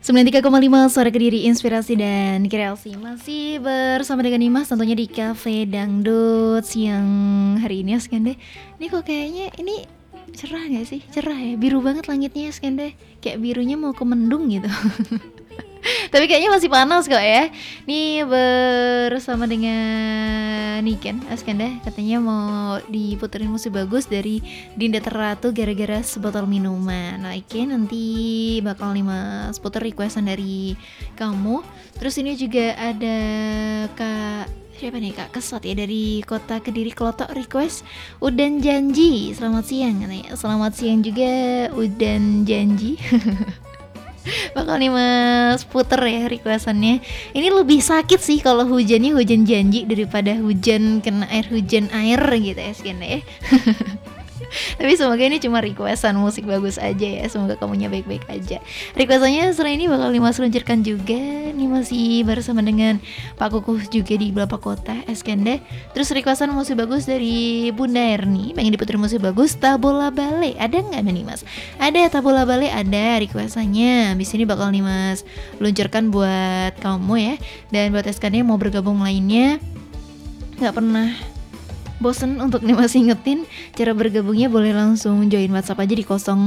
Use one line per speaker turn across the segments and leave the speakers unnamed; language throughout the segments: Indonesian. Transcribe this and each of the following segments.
93,5 Suara Kediri, inspirasi dan kreasi. Masih bersama dengan Nimas tentunya di Cafe Dangdut siang hari ini ya Skende. Ini kok kayaknya ini cerah gak sih? Cerah ya, biru banget langitnya ya Skende. Kayak birunya mau ke mendung gitu. Tapi kayaknya masih panas kok ya. Nih bersama dengan Niken Askanda, katanya mau diputerin musik bagus dari Dinda Teratu gara-gara sebotol minuman. Nah Iken nanti bakal nih mas puter requestan dari kamu. Terus ini juga ada Kak siapa nih Kak Kesot ya dari kota Kediri Klotok request Udan Janji. Selamat siang katanya. Selamat siang juga Udan Janji. Bakal nih mas puter ya requestannya. Ini lebih sakit sih kalau hujannya hujan janji daripada hujan kena air gitu ya sekian ya. Tapi semoga ini cuma requestan musik bagus aja ya. Semoga kamunya baik-baik aja. Requestannya selain ini bakal Nimas luncurkan juga. Ini masih bersama dengan Pak Kukuh juga di beberapa kota Eskende. Terus requestan musik bagus dari Bunda Erni. Pengen diputer musik bagus Tabola Bale. Ada nggak nih mas? Ada Tabola Bale, ada requestannya. Abis ini bakal Nimas luncurkan buat kamu ya. Dan buat Eskende yang mau bergabung lainnya nggak pernah bosen untuk nih masih ingetin cara bergabungnya, boleh langsung join WhatsApp aja di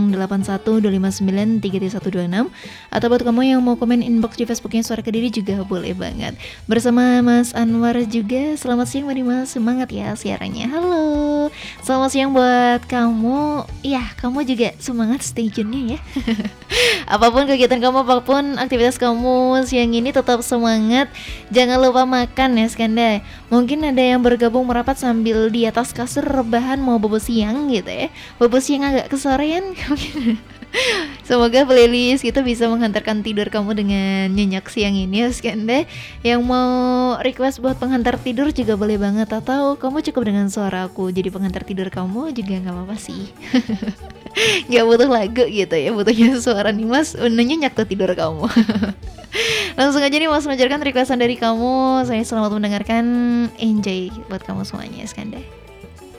081259333126 atau buat kamu yang mau komen inbox di Facebooknya Suara Kediri juga boleh banget. Bersama Mas Anwar juga. Selamat siang Mbak Dimas, semangat ya siarannya. Halo, selamat siang buat kamu. Ya kamu juga semangat stay tune-nya ya. Apapun kegiatan kamu, apapun aktivitas kamu siang ini tetap semangat. Jangan lupa makan ya Skanda. Mungkin ada yang bergabung merapat sambil di atas kasur rebahan mau bobo siang gitu ya. Bobo siang agak kesorean. Semoga playlist kita bisa menghantarkan tidur kamu dengan nyenyak siang ini ya Skanda. Yang mau request buat penghantar tidur juga boleh banget. Atau kamu cukup dengan suara aku jadi penghantar tidur kamu juga gak apa-apa sih. Gak butuh lagu gitu ya, butuhnya suara Nimas nyenyak tuh tidur kamu. Langsung aja nih mas mengajarkan requestan dari kamu. Saya selamat mendengarkan. Enjoy buat kamu semuanya Skanda.